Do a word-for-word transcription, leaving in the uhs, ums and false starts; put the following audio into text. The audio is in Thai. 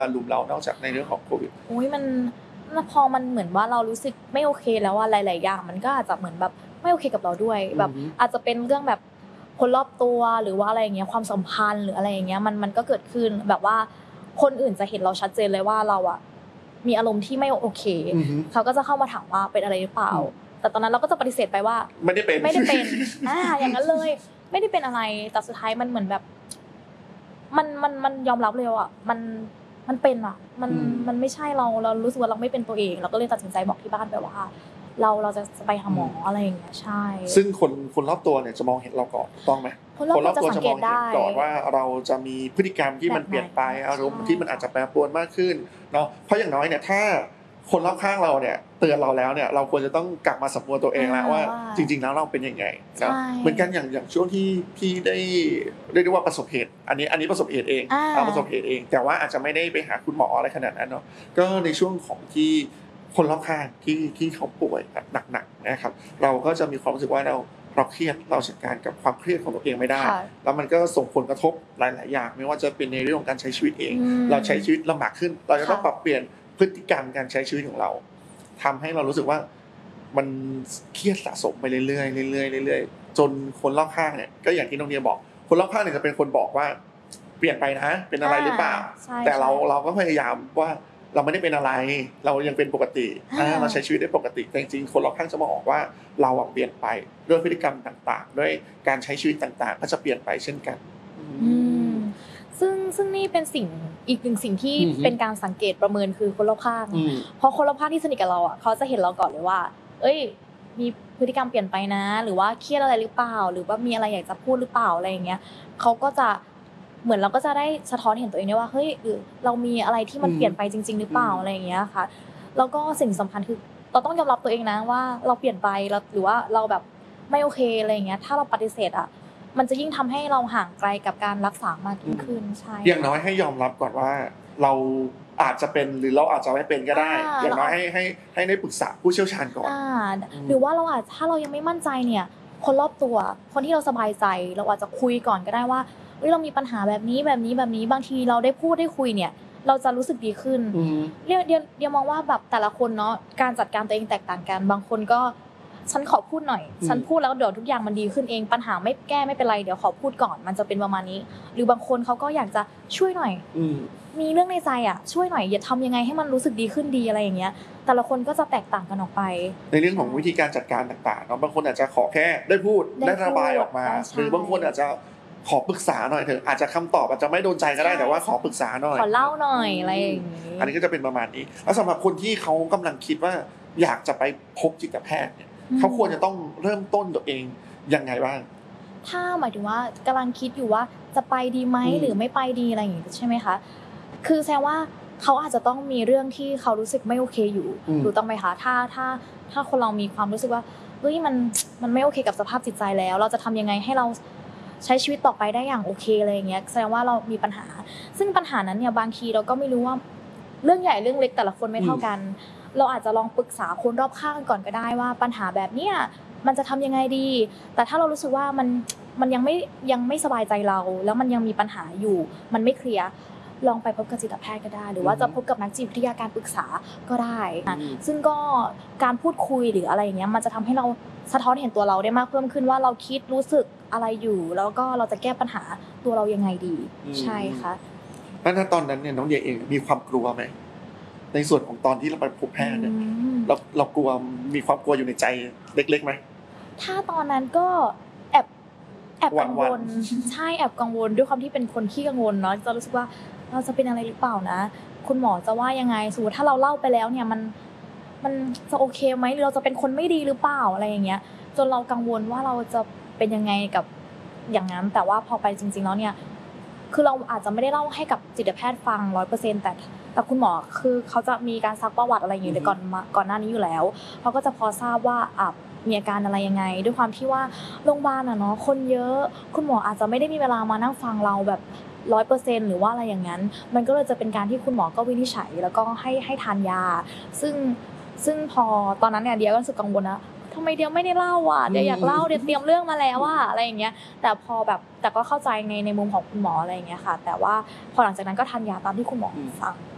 รุมเรานอกจากในเรื่องของโควิดโอ๊ยมันพอมันเหมือนว่าเรารู้สึกไม่โอเคแล้วอะหลายๆอย่างมันก็อาจจะเหมือนแบบไม่โอเคกับเราด้วยแบบอาจจะเป็นเรื่องแบบคนรอบตัวหรือว่าอะไรอย่างเงี้ยความสัมพันธ์หรืออะไรอย่างเงี้ยมันมันก็เกิดขึ้นแบบว่าคนอื่นจะเห็นเราชัดเจนเลยว่าเราอะมีอารมณ์ที่ไม่โอเคเขาก็จะเข้ามาถามว่าเป็นอะไรหรือเปล่าแต่ตอนนั้นเราก็จะปฏิเสธไปว่าไม่ได้เป็นไม่ได้เป็นอาอย่างนั้นเลยไม่ได้เป็นอะไรแต่สุดท้ายมันเหมือนแบบมันมันมันยอมรับเลยว่ามันมันเป็นอ่ะมันมันไม่ใช่เราเรารู้สึกว่าเราไม่เป็นตัวเองเราก็เลยตัดสินใจบอกที่บ้านไปว่าเราเราจะไปหาหมออะไรอย่างเงี้ยใช่ซึ่งคนคนรอบตัวเนี่ยจะมองเห็นเราก่อนถูกต้องไหมคนรอบตัวจะมองเห็นก่อนว่าเราจะมีพฤติกรรมที่มันเปลี่ยนไปอารมณ์ที่มันอาจจะแปรปรวนมากขึ้นเนาะเพราะอย่างน้อยเนี่ยถ้าคนรอบข้างเราเนี่ยเตือนเราแล้วเนี่ยเราควรจะต้องกลับมาสำรวจตัวเองแล้วว่าจริงๆแล้วเราเป็นยังไงนะเหมือนกันอย่างอย่างช่วงที่พี่ได้เรียกได้ว่าประสบเหตุอันนี้อันนี้ประสบเหตุเองเอาประสบเหตุเองแต่ว่าอาจจะไม่ได้ไปหาคุณหมออะไรขนาดนั้นเนาะก็ในช่วงของที่คนรอบข้างที่ที่เขาป่วยแบบหนักๆนะครับเราก็จะมีความรู้สึกว่าเราเราเครียดเราจัดการกับความเครียดของตัวเองไม่ได้แล้วมันก็ส่งผลกระทบหลายๆอย่างไม่ว่าจะเป็นในเรื่องของการใช้ชีวิตเองเราใช้ชีวิตลำบากขึ้นเราจะต้องปรับเปลี่ยนพฤติกรรมการใช้ชีวิตของเราทำให้เรารู้สึกว่ามันเครียดสะสมไปเรื่อยๆเรื่อยๆเรื่อยๆจนคนรอบข้างเนี่ยก็อย่างที่น้องเนียบอกคนรอบข้างเนี่ยจะเป็นคนบอกว่าเปลี่ยนไปนะเป็นอะไรหรือเปล่าแต่เราเราก็พยายามว่าเราไม่ได้เป็นอะไรเรายังเป็นปกติเราใช้ชีวิตได้ปกติแต่จริงๆคนรอบข้างจะมาบอกว่าเราเปลี่ยนไปด้วยพฤติกรรมต่างๆด้วยการใช้ชีวิตต่างๆก็จะเปลี่ยนไปเช่นกันซึ่งซึ่งนี่เป็นสิ่งอีกหนึ่งสิ่งที่เป็นการสังเกตประเมินคือคนรอบข้างเพราะคนรอบข้างที่สนิทกับเราอ่ะเขาจะเห็นเราก่อนเลยว่าเอ้ยมีพฤติกรรมเปลี่ยนไปนะหรือว่าเครียดอะไรหรือเปล่าหรือว่ามีอะไรอยากจะพูดหรือเปล่าอะไรอย่างเงี้ยเขาก็จะเหมือนเราก็จะได้สะท้อนเห็นตัวเองได้ว่าเฮ้ยหรือเรามีอะไรที่มันเปลี่ยนไปจริงๆหรือเปล่าอะไรอย่างเงี้ยค่ะแล้วก็สิ่งสำคัญคือเราต้องยอมรับตัวเองนะว่าเราเปลี่ยนไปแล้วหรือว่าเราแบบไม่โอเคอะไรอย่างเงี้ยถ้าเราปฏิเสธอ่ะมันจะยิ่งทำให้เราห่างไกลกับการรักษามากยิ่งขึ้นใช่อย่างน้อยให้ยอมรับก่อนว่าเราอาจจะเป็นหรือเราอาจจะไม่เป็นก็ได้อย่างน้อยให้ให้ให้ได้ปรึกษาผู้เชี่ยวชาญก่อนหรือว่าเราอาจถ้าเรายังไม่มั่นใจเนี่ยคนรอบตัวคนที่เราสบายใจเราอาจจะคุยก่อนก็ได้ว่าเฮ้ยเรามีปัญหาแบบนี้แบบนี้แบบนี้บางทีเราได้พูดได้คุยเนี่ยเราจะรู้สึกดีขึ้นเดี๋ยวเดี๋ยวเดี๋ยวมองว่าแบบแต่ละคนเนาะการจัดการตัวเองแตกต่างกันบางคนก็ฉันขอพูดหน่อยฉันพูดแล้วเดี๋ยวทุกอย่างมันดีขึ้นเองปัญหาไม่แก้ไม่เป็นไรเดี๋ยวขอพูดก่อนมันจะเป็นประมาณนี้หรือบางคนเขาก็อยากจะช่วยหน่อยมีเรื่องในใจอ่ะช่วยหน่อยอย่าทำยังไงให้มันรู้สึกดีขึ้นดีอะไรอย่างเงี้ยแต่ละคนก็จะแตกต่างกันออกไปในเรื่องของวิธีการจัดการต่างๆเนาะบางคนอาจจะขอแค่ได้พูดได้ระบายออกมาหรือบางคนอาจจะขอปรึกษาหน่อยเถอะอาจจะคำตอบอาจจะไม่โดนใจก็ได้แต่ว่าขอปรึกษาหน่อยขอเล่าหน่อยอะไรอย่างงี้อันนี้ก็จะเป็นประมาณนี้แล้วสำหรับคนที่เขากำลังคิดว่าอยากจะไปพบจิตแพทย์เนี่ยเขาควรจะต้องเริ่มต้นตัวเองยังไงบ้างถ้าหมายถึงว่ากำลังคิดอยู่ว่าจะไปดีไหมหรือไม่ไปดีอะไรอย่างงี้ใช่ไหมคะคือแสดงว่าเขาอาจจะต้องมีเรื่องที่เขารู้สึกไม่โอเคอยู่ถูกต้องไหมคะถ้าถ้าถ้าคนเรามีความรู้สึกว่าเฮ้ยมันมันไม่โอเคกับสภาพจิตใจแล้วเราจะทำยังไงให้เราใช้ชีวิตต่อไปได้อย่างโอเคอะไรอย่างเงี้ยแสดงว่าเรามีปัญหาซึ่งปัญหานั้นเนี่ยบางทีเราก็ไม่รู้ว่าเรื่องใหญ่เรื่องเล็กแต่ละคนไม่เท่ากันเราอาจจะลองปรึกษาคนรอบข้างก่อนก็ได้ว่าปัญหาแบบเนี้ยมันจะทำยังไงดีแต่ถ้าเรารู้สึกว่ามันมันยังไม่ยังไม่สบายใจเราแล้วมันยังมีปัญหาอยู่มันไม่เคลียร์ลองไปพบกับจิตแพทย์ก็ได้หรือว่าจะพบกับนักจิตวิทยาการปรึกษาก็ได้ซึ่งก็การพูดคุยหรืออะไรอย่างเงี้ยมันจะทำให้เราสะท้อนเห็นตัวเราได้มากเพิ่มขึ้นว่าเราคิดรู้สึกอะไรอยู่แล้วก็เราจะแก้ปัญหาตัวเรายังไงดีใช่ค่ะแล้วณตอนนั้นเนี่ยน้องเดียเองมีความกลัวไหมในส่วนของตอนที่เราไปพบแพทย์เนี่ยเราเรากลัวมีความกลัวอยู่ในใจเล็กๆไหมถ้าตอนนั้นก็แอบแอบกังวลใช่แอบกังวลด้วยความที่เป็นคนขี้กังวลเนาะจะรู้สึกว่าเราจะเป็นอะไรหรือเปล่านะคุณหมอจะว่ายังไงสมมุติถ้าเราเล่าไปแล้วเนี่ยมันมันจะโอเคไหมหรือเราจะเป็นคนไม่ดีหรือเปล่าอะไรอย่างเงี้ยจนเรากังวลว่าเราจะเป็นยังไงกับอย่างนั้นแต่ว่าพอไปจริงๆแล้วเนี่ยคือเราอาจจะไม่ได้เล่าให้กับจิตแพทย์ฟัง ร้อยเปอร์เซ็นต์ แต่แต่คุณหมอคือเขาจะมีการซักประวัติอะไรอย่างเงี้ยก่อนก่อนหน้านี้อยู่แล้วเขาก็จะพอทราบว่าอ่ะมีอาการอะไรยังไงด้วยความที่ว่าโรงพยาบาลอ่ะเนาะคนเยอะคุณหมออาจจะไม่ได้มีเวลามานั่งฟังเราแบบ ร้อยเปอร์เซ็นต์ หรือว่าอะไรอย่างนั้นมันก็เลยจะเป็นการที่คุณหมอก็วินิจฉัยแล้วก็ให้ให้ทานยาซึ่งซึ่งพอตอนนั้นเนี่ยเดียก็รู้สึกกังวลนะทำไมเดียไม่ได้เล่าอ่ะเดียอยากเล่าเดียเตรียมเรื่องมาแล้วอ่ะอะไรอย่างเงี้ยแต่พอแบบแต่ก็เข้าใจในในมุมของคุณหมออะไรอย่างเงี้ยค่ะแต่ว่าพอหลังจากนั้นก็ทานยาตามที่คุณหมอสั่ง